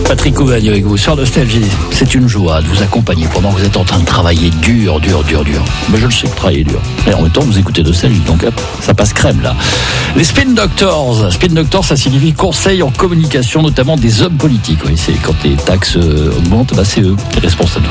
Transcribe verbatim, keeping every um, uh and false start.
Patrick Couvagno avec vous sur Nostalgie. C'est une joie de vous accompagner pendant que vous êtes en train de travailler dur, dur, dur, dur. Mais je le sais que travailler dur. Et en même temps, vous écoutez Nostalgie, donc hop, ça passe crème là. Les Spin Doctors. Spin Doctors, ça signifie conseil en communication, notamment des hommes politiques. Oui, c'est quand les taxes augmentent, bah c'est eux les responsables.